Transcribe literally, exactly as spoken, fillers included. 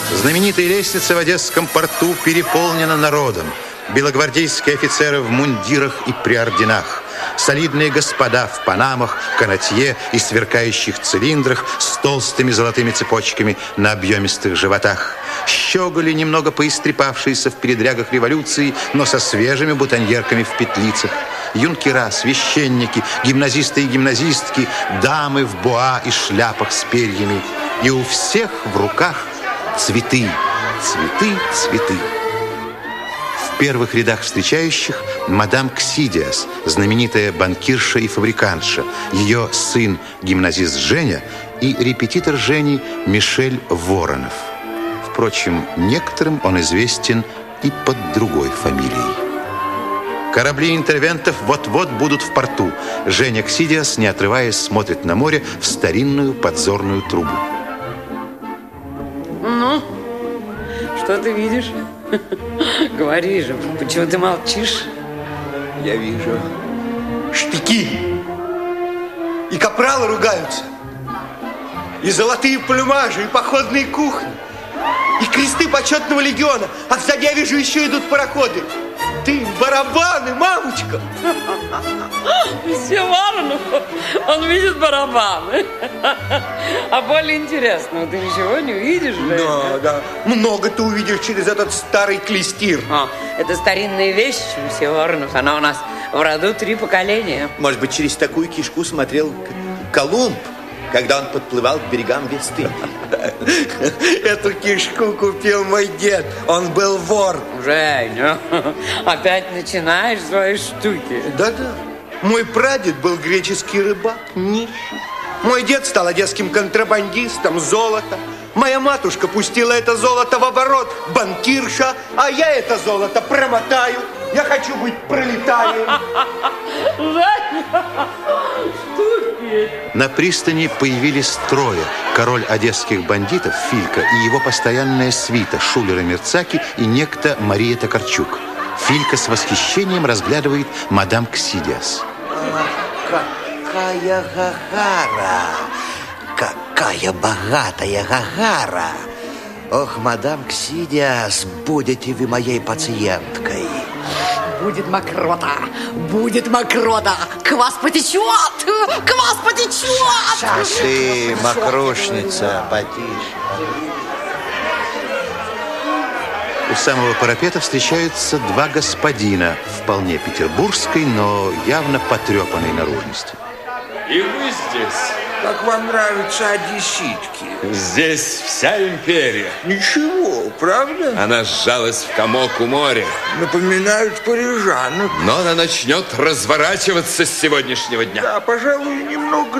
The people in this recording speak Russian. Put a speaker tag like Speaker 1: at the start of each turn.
Speaker 1: Знаменитая лестница в Одесском порту переполнена народом. Белогвардейские офицеры в мундирах и при орденах. Солидные господа в панамах, канатье и сверкающих цилиндрах с толстыми золотыми цепочками на объемистых животах. Щеголи, немного поистрепавшиеся в передрягах революции, но со свежими бутоньерками в петлицах. Юнкера, священники, гимназисты и гимназистки, дамы в боа и шляпах с перьями. И у всех в руках цветы, цветы, цветы. В первых рядах встречающих мадам Ксидиас, знаменитая банкирша и фабрикантша, ее сын, гимназист Женя, и репетитор Жени Мишель Воронов. Впрочем, некоторым он известен и под другой фамилией. Корабли интервентов вот-вот будут в порту. Женя Ксидиас, не отрываясь, смотрит на море в старинную подзорную трубу.
Speaker 2: Ну, что ты видишь? Говори же, почему ты молчишь?
Speaker 3: Я вижу штыки. И капралы ругаются. И золотые плюмажи, и походные кухни. И кресты почетного легиона. А сзади я вижу, еще идут пароходы. Ты, барабаны, мамочка.
Speaker 2: Все Воронов, он видит барабаны. А более интересного ты ничего не увидишь?
Speaker 3: Да, да. Много ты увидишь через этот старый клестир.
Speaker 2: О, это старинная вещь, все Воронов. Она у нас в роду три поколения.
Speaker 3: Может быть, через такую кишку смотрел Колумб, когда он подплывал к берегам Вест-Индии. Эту кишку купил мой дед. Он был вор.
Speaker 2: Женя, опять начинаешь свои штуки.
Speaker 3: Да-да. Мой прадед был греческий рыбак, нищий. Мой дед стал одесским контрабандистом золота. Моя матушка пустила это золото в оборот, банкирша, а я это золото промотаю. Я хочу быть пролетарием.
Speaker 2: Женя, штуки.
Speaker 1: На пристани появились трое. Король одесских бандитов Филька и его постоянная свита Шулер и Мерцаки и некто Мария Токарчук. Филька с восхищением разглядывает мадам Ксидиас.
Speaker 4: Какая гагара! Какая богатая гагара! Ох, мадам Ксидиас, будете вы моей пациенткой.
Speaker 5: Будет мокрота, будет мокрота. Квас потечет, квас потечет.
Speaker 4: Ты, мокрошница, потише.
Speaker 1: У самого парапета встречаются два господина вполне петербургской, но явно потрепанной наружности.
Speaker 6: И вы здесь?
Speaker 7: Как вам нравятся одесситки?
Speaker 6: Здесь вся империя.
Speaker 7: Ничего, правда?
Speaker 6: Она сжалась в комок у моря.
Speaker 7: Напоминают парижанок.
Speaker 6: Но она начнет разворачиваться с сегодняшнего дня.
Speaker 7: Да, пожалуй, немного